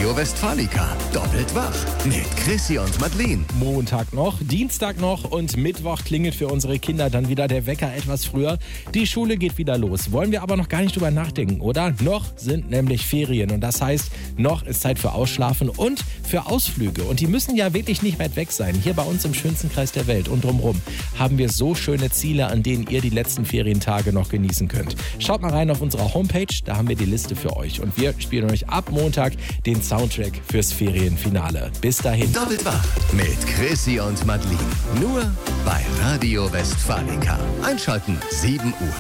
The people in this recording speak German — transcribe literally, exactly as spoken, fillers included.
Radio Westfalica. Doppelt wach mit Chrissy und Madeleine. Montag noch, Dienstag noch und Mittwoch klingelt für unsere Kinder dann wieder der Wecker etwas früher. Die Schule geht wieder los. Wollen wir aber noch gar nicht drüber nachdenken, oder? Noch sind nämlich Ferien und das heißt, noch ist Zeit für Ausschlafen und für Ausflüge. Und die müssen ja wirklich nicht weit weg sein. Hier bei uns im schönsten Kreis der Welt und drumherum haben wir so schöne Ziele, an denen ihr die letzten Ferientage noch genießen könnt. Schaut mal rein auf unserer Homepage, da haben wir die Liste für euch. Und wir spielen euch ab Montag den Soundtrack fürs Ferienfinale. Bis dahin. Doppelt wach mit Chrissy und Madeleine. Nur bei Radio Westfalica. Einschalten sieben Uhr.